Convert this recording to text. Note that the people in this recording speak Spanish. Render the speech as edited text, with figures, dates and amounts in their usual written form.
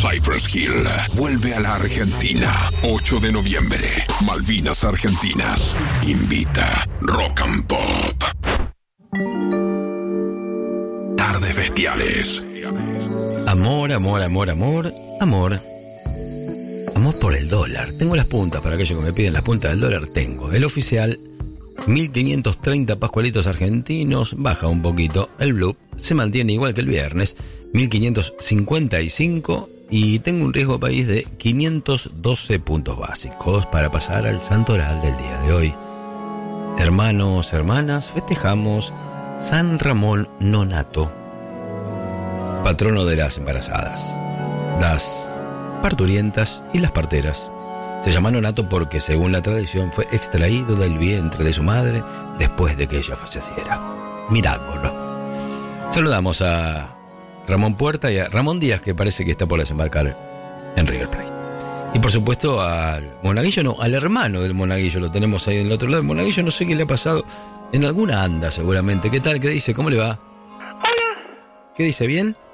Cypress Hill vuelve a la Argentina. 8 de noviembre. Malvinas Argentinas. Invita Rock and Pop. Tardes bestiales. Amor, amor, amor, amor, amor. Amor por el dólar. Tengo las puntas, para aquellos que me piden las puntas del dólar, tengo. El oficial, 1530 pascualitos argentinos, baja un poquito. El blue se mantiene igual que el viernes, 1555. Y tengo un riesgo país de 512 puntos básicos para pasar al santo oral del día de hoy. Hermanos, hermanas, festejamos San Ramón Nonato, patrono de las embarazadas, las parturientas y las parteras. Se llama Nonato porque, según la tradición, fue extraído del vientre de su madre después de que ella falleciera. Milagro. Saludamos a Ramón Puerta y a Ramón Díaz, que parece que está por desembarcar en River Plate. Y por supuesto al monaguillo, no, al hermano del monaguillo, lo tenemos ahí en el otro lado. El monaguillo no sé qué le ha pasado, en alguna anda seguramente. ¿Qué tal? ¿Qué dice? ¿Cómo le va? Hola. ¿Qué dice? ¿Bien?